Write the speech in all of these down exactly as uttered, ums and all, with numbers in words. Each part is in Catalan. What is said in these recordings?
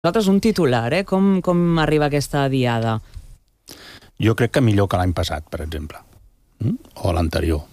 Nosaltres un titular, eh? Com, com arriba aquesta diada? Jo crec que millor que l'any passat, per exemple, o l'anterior.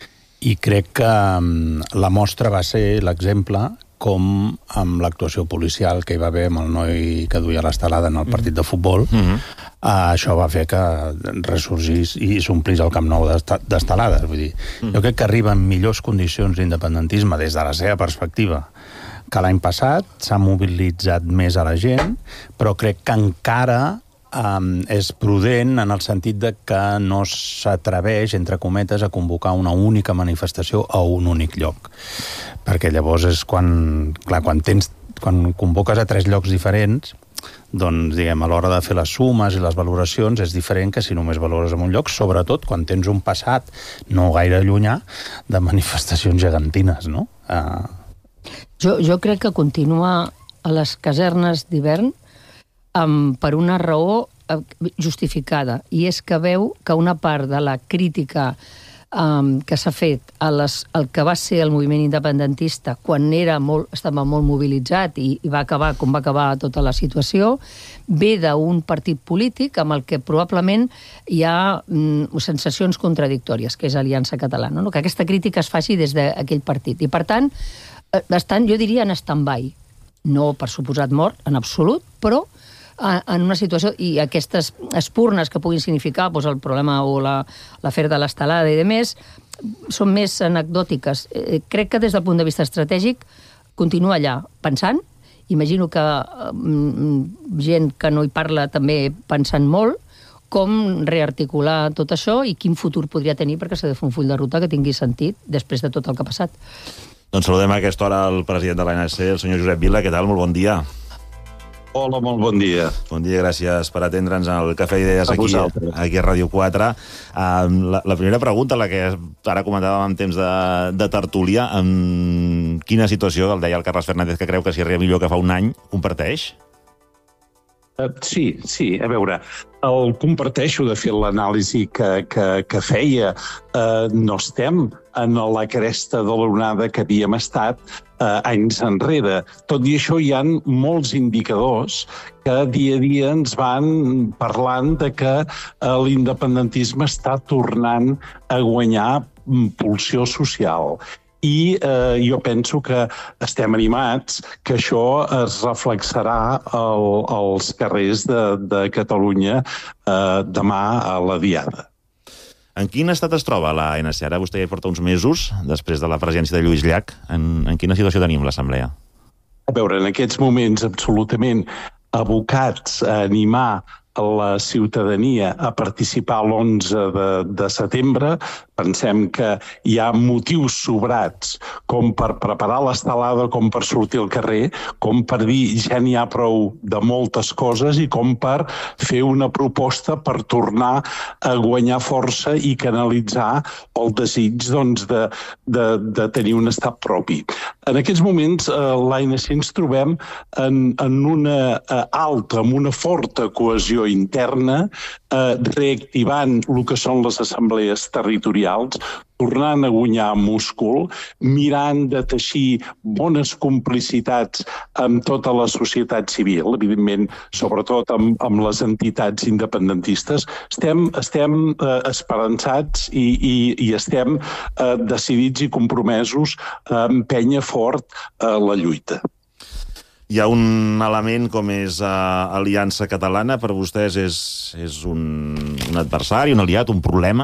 I crec que la mostra va ser l'exemple com amb l'actuació policial que hi va haver amb el noi que duia l'estelada en el partit de futbol, mm-hmm. uh, això va fer que ressorgís i s'omplís el Camp Nou d'estelades. Vull dir, mm. jo crec que arriba en millors condicions l'independentisme des de la seva perspectiva que l'any passat, s'ha mobilitzat més a la gent, però crec que encara um, és prudent en el sentit de que no s'atreveix, entre cometes, a convocar una única manifestació a un únic lloc. Perquè llavors és quan, clar, quan, tens, quan convoques a tres llocs diferents, doncs, diguem, a l'hora de fer les sumes i les valoracions és diferent que si només valores en un lloc, sobretot quan tens un passat no gaire llunyà de manifestacions gegantines, no? Uh, Jo, jo crec que continua a les casernes d'hivern um, per una raó uh, justificada, i és que veu que una part de la crítica um, que s'ha fet a les, al que va ser el moviment independentista quan era molt, estava molt mobilitzat i, i va acabar com va acabar tota la situació, ve d'un partit polític amb el que probablement hi ha um, sensacions contradictòries, que és Aliança Catalana, no? Que aquesta crítica es faci des d'aquell partit. I per tant, estan, jo diria, en stand-by. No, per suposat, mort, en absolut, però en una situació, i aquestes espurnes que puguin significar doncs, el problema o l'afer de l'estelada i de més, són més anecdòtiques. Eh, crec que des del punt de vista estratègic continua allà pensant, imagino que mm, gent que no hi parla també pensant molt, com rearticular tot això i quin futur podria tenir perquè s'ha de fer un full de ruta que tingui sentit després de tot el que ha passat. Doncs saludem a aquesta hora el president de l'A N C, el senyor Josep Vila. Què tal? Molt bon dia. Hola, molt bon dia. Bon dia, gràcies per atendre'ns al Cafè d'Idees aquí, aquí a Ràdio quatre. Um, la, la primera pregunta, la que ara comentàvem en temps de, de tertúlia, en quina situació, el deia el Carles Fernández, que creu que si arriba millor que fa un any, comparteix? Uh, sí, sí, a veure, el comparteixo, de fet, l'anàlisi que, que, que feia. Uh, no estem en la cresta de l'onada que havíem estat uh, anys enrere. Tot i això, hi ha molts indicadors que dia a dia ens van parlant de que uh, l'independentisme està tornant a guanyar pulsió social. I eh, jo penso que estem animats que això es reflexarà al, als carrers de, de Catalunya eh, demà a la diada. En quin estat es troba l'A N C? Ara vostè ja porta uns mesos, després de la presència de Lluís Llach. En, en quina situació tenim l'Assemblea? A veure, en aquests moments absolutament abocats a animar la ciutadania a participar l'onze de, de setembre. Pensem que hi ha motius sobrats com per preparar l'estelada, com per sortir al carrer, com per dir ja n'hi ha prou de moltes coses i com per fer una proposta per tornar a guanyar força i canalitzar el desig doncs, de, de, de tenir un estat propi. En aquests moments, eh, l'A N C ens trobem en, en una eh, alta, en una forta cohesió interna, eh, reactivant el que són les assemblees territorials, tornant a guanyar múscul, mirant de teixir bones complicitats amb tota la societat civil, evidentment, sobretot amb, amb les entitats independentistes. Estem, estem eh, esperançats i, i, i estem eh, decidits i compromesos a empènyer fort eh, la lluita. Hi ha un element com és uh, Aliança Catalana, per vostès és, és un, un adversari, un aliat, un problema?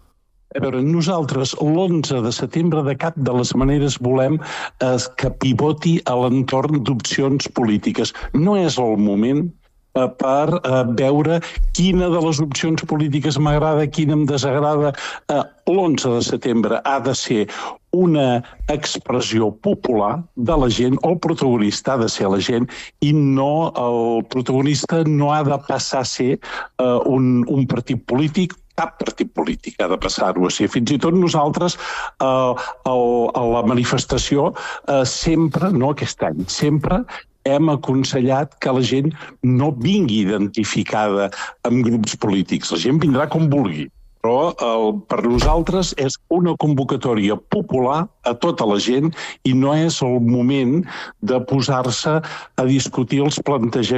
A veure, nosaltres l'onze de setembre de cap de les maneres volem eh, que pivoti a l'entorn d'opcions polítiques. No és el moment eh, per eh, veure quina de les opcions polítiques m'agrada, quina em desagrada. Eh, l'onze de setembre ha de ser una expressió popular de la gent, el protagonista ha de ser la gent i no el protagonista no ha de passar a ser uh, un, un partit polític, cap partit polític ha de passar-ho a ser. Fins i tot nosaltres uh, el, a la manifestació uh, sempre, no aquest any, sempre hem aconsellat que la gent no vingui identificada amb grups polítics. La gent vindrà com vulgui. però el, per nosaltres és una convocatòria popular a tota la gent i no és el moment de posar-se a discutir els plantejaments